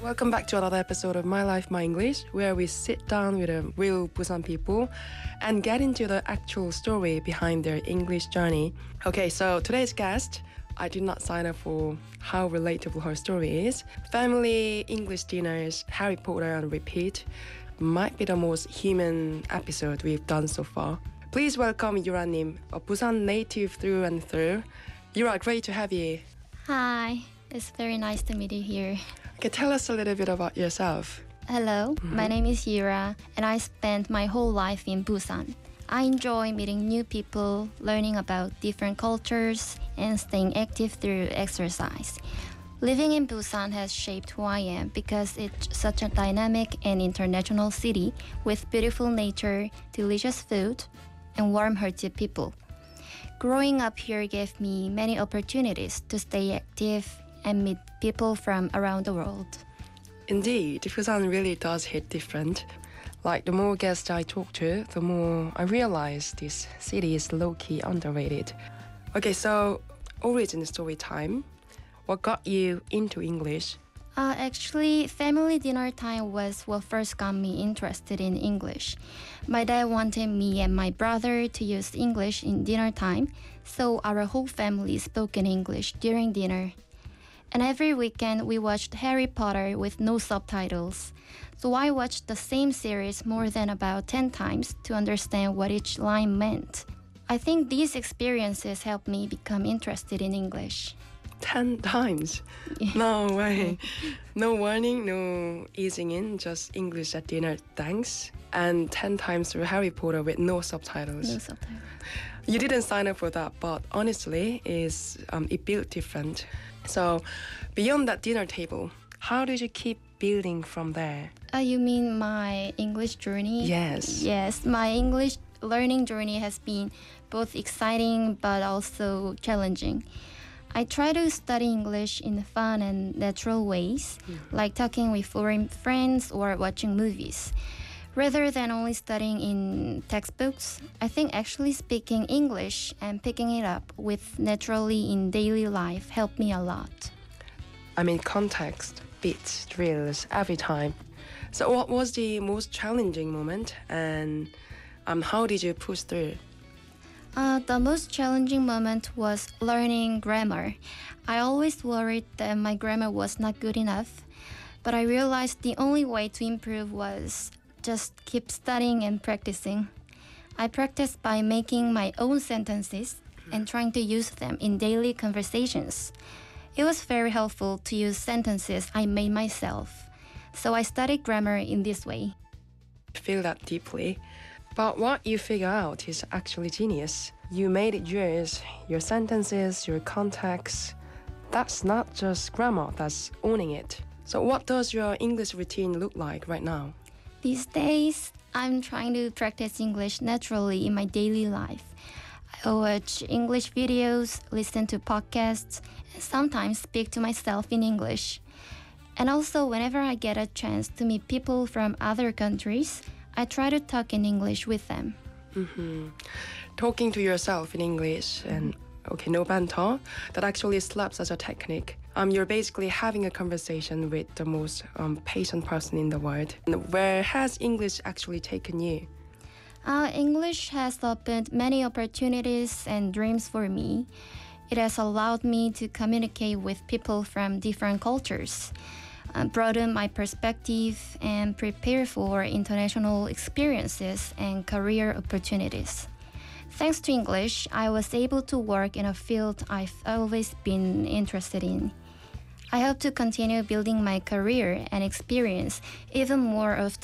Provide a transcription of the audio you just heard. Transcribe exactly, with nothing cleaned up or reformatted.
Welcome back to another episode of My Life, My English, where we sit down with a real Busan people and get into the actual story behind their English journey. Okay, so today's guest, I did not sign up for how relatable her story is. Family, English dinners, Harry Potter on repeat might be the most human episode we've done so far. Please welcome Yura-nim, a Busan native through and through. Yura, great to have you. Hi, it's very nice to meet you here. Okay, tell us a little bit about yourself. Hello, mm-hmm. My name is Yura, and I spent my whole life in Busan. I enjoy meeting new people, learning about different cultures, and staying active through exercise. Living in Busan has shaped who I am because it's such a dynamic and international city with beautiful nature, delicious food, and warm-hearted people. Growing up here gave me many opportunities to stay active and meet people from around the world. Indeed, Busan really does hit different. Like, the more guests I talk to, the more I realize this city is low-key underrated. Okay, so origin story time. What got you into English? Uh, actually, family dinner time was what first got me interested in English. My dad wanted me and my brother to use English in dinner time, so our whole family spoke in English during dinner. And every weekend we watched Harry Potter with no subtitles. So I watched the same series more than about ten times to understand what each line meant. I think these experiences helped me become interested in English. Ten times? No way. No warning, no easing in, just English at dinner, thanks. And ten times through Harry Potter with no subtitles. No subtitles. You didn't sign up for that, but honestly, is um, it built different. So, beyond that dinner table, how did you keep building from there? Uh, you mean my English journey? Yes. Yes, my English learning journey has been both exciting but also challenging. I try to study English in fun and natural ways, mm-hmm. like talking with foreign friends or watching movies. Rather than only studying in textbooks, I think actually speaking English and picking it up with naturally in daily life helped me a lot. I mean, context beats drills every time. So what was the most challenging moment, and um, how did you push through? Uh, the most challenging moment was learning grammar. I always worried that my grammar was not good enough, but I realized the only way to improve was just keep studying and practicing. I practiced by making my own sentences and trying to use them in daily conversations. It was very helpful to use sentences I made myself, so I studied grammar in this way. I feel that deeply. But what you figure out is actually genius. You made it yours, your sentences, your context. That's not just grammar, that's owning it. So what does your English routine look like right now? These days, I'm trying to practice English naturally in my daily life. I watch English videos, listen to podcasts, and sometimes speak to myself in English. And also, whenever I get a chance to meet people from other countries, I try to talk in English with them. Mm-hmm. Talking to yourself in English and okay, no banter, that actually slaps as a technique. Um, you're basically having a conversation with the most um, patient person in the world. Where has English actually taken you? Uh, English has opened many opportunities and dreams for me. It has allowed me to communicate with people from different cultures, uh, broaden my perspective, and prepare for international experiences and career opportunities. Thanks to English, I was able to work in a field I've always been interested in. I hope to continue building my career and experience even more of